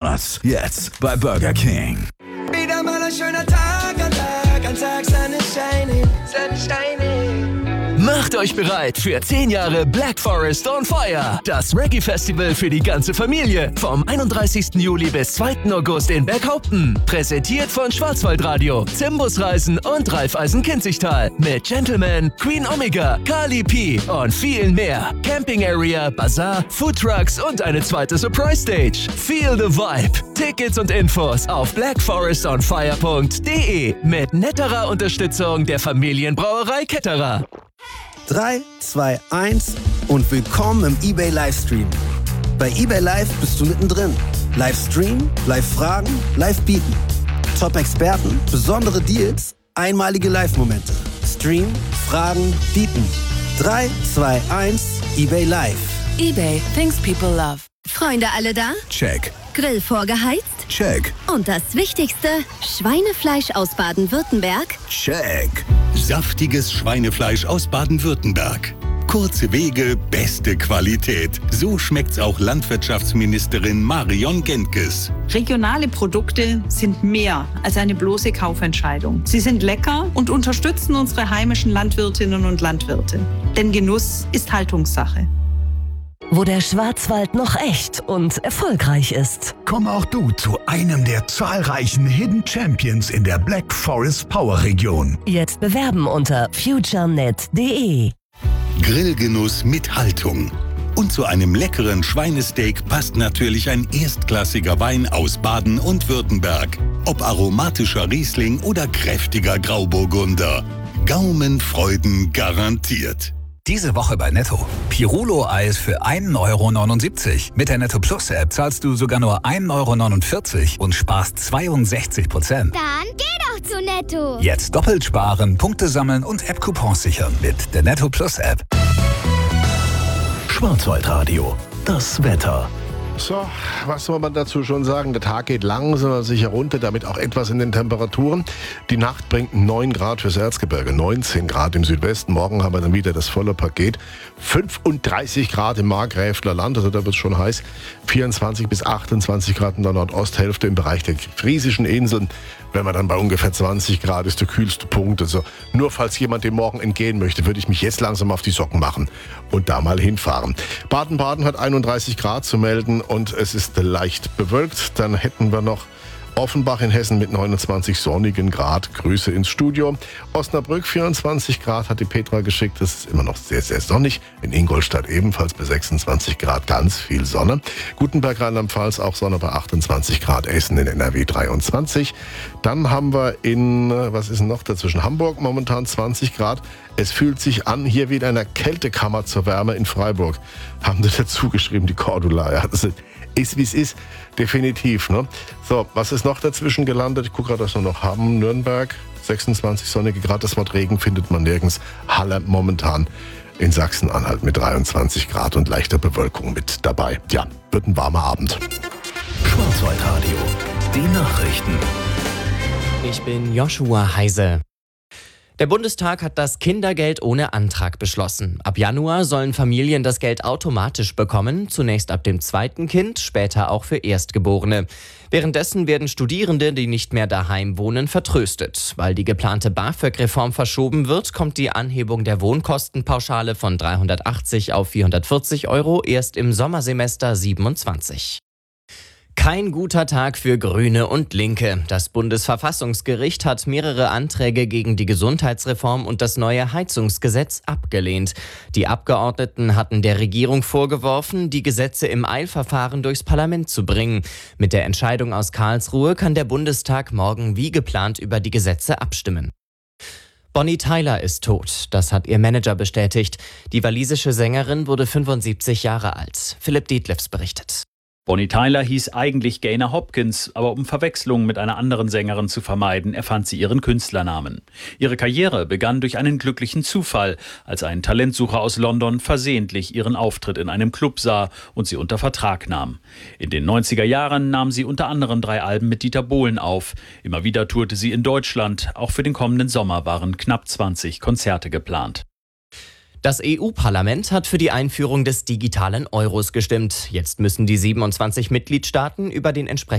Christmas. Jetzt bei Burger King. Wieder mal ein schöner Tag, ein Tag Sonnenschein. Macht euch bereit für 10 Jahre Black Forest on Fire. Das Reggae-Festival für die ganze Familie. Vom 31. Juli bis 2. August in Berghaupten. Präsentiert von Schwarzwaldradio, Zimbusreisen und Raiffeisen-Kinzigtal. Mit Gentleman, Queen Omega, Carly P. und vielen mehr. Camping Area, Bazaar, Foodtrucks und eine zweite Surprise Stage. Feel the Vibe. Tickets und Infos auf blackforestonfire.de. Mit netterer Unterstützung der Familienbrauerei Ketterer. 3, 2, 1 und willkommen im eBay Livestream. Bei eBay Live bist du mittendrin. Livestream, Live-Fragen, Live-Bieten. Top-Experten, besondere Deals, einmalige Live-Momente. Stream, Fragen, Bieten. 3, 2, 1, eBay Live. eBay, things people love. Freunde alle da? Check. Grill vorgeheizt? Check. Und das Wichtigste, Schweinefleisch aus Baden-Württemberg? Check. Saftiges Schweinefleisch aus Baden-Württemberg. Kurze Wege, beste Qualität. So schmeckt's auch Landwirtschaftsministerin Marion Genkes. Regionale Produkte sind mehr als eine bloße Kaufentscheidung. Sie sind lecker und unterstützen unsere heimischen Landwirtinnen und Landwirte. Denn Genuss ist Haltungssache. Wo der Schwarzwald noch echt und erfolgreich ist. Komm auch du zu einem der zahlreichen Hidden Champions in der Black Forest Power Region. Jetzt bewerben unter futurenet.de. Grillgenuss mit Haltung. Und zu einem leckeren Schweinesteak passt natürlich ein erstklassiger Wein aus Baden und Württemberg. Ob aromatischer Riesling oder kräftiger Grauburgunder. Gaumenfreuden garantiert. Diese Woche bei Netto. Pirulo-Eis für 1,79 €. Mit der Netto Plus App zahlst du sogar nur 1,49 € und sparst 62%. Dann geh doch zu Netto. Jetzt doppelt sparen, Punkte sammeln und App-Coupons sichern mit der Netto Plus App. Schwarzwaldradio. Das Wetter. So, was soll man dazu schon sagen? Der Tag geht langsam aber sicher runter, damit auch etwas in den Temperaturen. Die Nacht bringt 9 Grad fürs Erzgebirge, 19 Grad im Südwesten. Morgen haben wir dann wieder das volle Paket. 35 Grad im Markgräfler Land, also da wird es schon heiß. 24 bis 28 Grad in der Nordosthälfte im Bereich der Friesischen Inseln. Wenn man dann bei ungefähr 20 Grad ist der kühlste Punkt. Also nur falls jemand dem Morgen entgehen möchte, würde ich mich jetzt langsam auf die Socken machen und da mal hinfahren. Baden-Baden hat 31 Grad zu melden und es ist leicht bewölkt. Dann hätten wir noch Offenbach in Hessen mit 29 sonnigen Grad. Grüße ins Studio. Osnabrück 24 Grad hat die Petra geschickt. Das ist immer noch sehr, sehr sonnig. In Ingolstadt ebenfalls bei 26 Grad ganz viel Sonne. Gutenberg, Rheinland-Pfalz auch Sonne bei 28 Grad. Essen in NRW 23. Dann haben wir was ist noch dazwischen? Hamburg momentan 20 Grad. Es fühlt sich an, hier wieder in einer Kältekammer zur Wärme in Freiburg. Haben sie dazu geschrieben, die Cordula. Ja, das ist wie es ist, definitiv. Ne? So, was ist noch dazwischen gelandet? Ich gucke gerade, was wir noch haben. Nürnberg, 26 sonnige Grad. Das Wort Regen findet man nirgends. Halle momentan in Sachsen-Anhalt mit 23 Grad und leichter Bewölkung mit dabei. Ja, wird ein warmer Abend. Schwarzwaldradio. Die Nachrichten. Ich bin Joshua Heise. Der Bundestag hat das Kindergeld ohne Antrag beschlossen. Ab Januar sollen Familien das Geld automatisch bekommen, zunächst ab dem zweiten Kind, später auch für Erstgeborene. Währenddessen werden Studierende, die nicht mehr daheim wohnen, vertröstet. Weil die geplante BAföG-Reform verschoben wird, kommt die Anhebung der Wohnkostenpauschale von 380 auf 440 € erst im Sommersemester 27. Kein guter Tag für Grüne und Linke. Das Bundesverfassungsgericht hat mehrere Anträge gegen die Gesundheitsreform und das neue Heizungsgesetz abgelehnt. Die Abgeordneten hatten der Regierung vorgeworfen, die Gesetze im Eilverfahren durchs Parlament zu bringen. Mit der Entscheidung aus Karlsruhe kann der Bundestag morgen wie geplant über die Gesetze abstimmen. Bonnie Tyler ist tot, das hat ihr Manager bestätigt. Die walisische Sängerin wurde 75 Jahre alt. Philipp Dietlefs berichtet. Bonnie Tyler hieß eigentlich Gaynor Hopkins, aber um Verwechslungen mit einer anderen Sängerin zu vermeiden, erfand sie ihren Künstlernamen. Ihre Karriere begann durch einen glücklichen Zufall, als ein Talentsucher aus London versehentlich ihren Auftritt in einem Club sah und sie unter Vertrag nahm. In den 90er Jahren nahm sie unter anderem 3 Alben mit Dieter Bohlen auf. Immer wieder tourte sie in Deutschland. Auch für den kommenden Sommer waren knapp 20 Konzerte geplant. Das EU-Parlament hat für die Einführung des digitalen Euros gestimmt. Jetzt müssen die 27 Mitgliedstaaten über den entsprechenden